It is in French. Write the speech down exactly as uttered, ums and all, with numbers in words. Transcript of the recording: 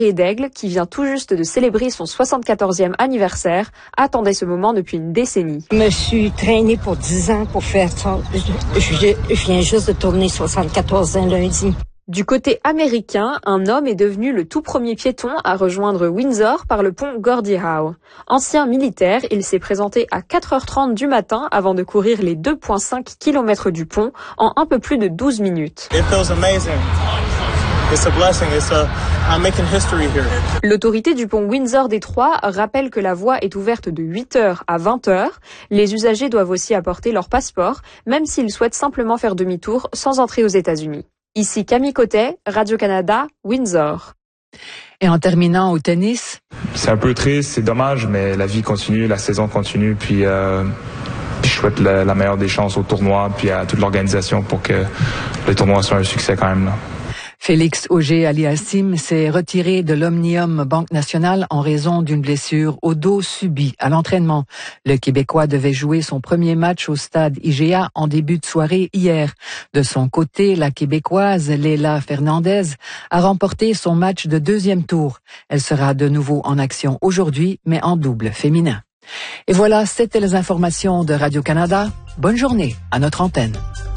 d'Aigle, qui vient tout juste de célébrer son soixante-quatorzième anniversaire, attendait ce moment depuis une décennie. Je me suis traînée pour dix ans pour faire ça. Je, je, je viens juste de tourner soixante-quatorze ans lundi. Du côté américain, un homme est devenu le tout premier piéton à rejoindre Windsor par le pont Gordie Howe. Ancien militaire, il s'est présenté à quatre heures trente du matin avant de courir les deux virgule cinq kilomètres du pont en un peu plus de douze minutes. It feels amazing. It's a blessing. It's a, I'm making history here. L'autorité du pont Windsor-Détroit rappelle que la voie est ouverte de huit heures à vingt heures. Les usagers doivent aussi apporter leur passeport, même s'ils souhaitent simplement faire demi-tour sans entrer aux États-Unis. Ici Camille Cotet, Radio-Canada, Windsor. Et en terminant au tennis? C'est un peu triste, c'est dommage, mais la vie continue, la saison continue, puis... Euh... Je souhaite la, la meilleure des chances au tournoi puis à toute l'organisation pour que le tournoi soit un succès quand même là. Félix Auger-Aliassime s'est retiré de l'Omnium Banque Nationale en raison d'une blessure au dos subie à l'entraînement. Le Québécois devait jouer son premier match au stade I G A en début de soirée hier. De son côté, la Québécoise Leila Fernandez a remporté son match de deuxième tour. Elle sera de nouveau en action aujourd'hui, mais en double féminin. Et voilà, c'était les informations de Radio-Canada. Bonne journée à notre antenne.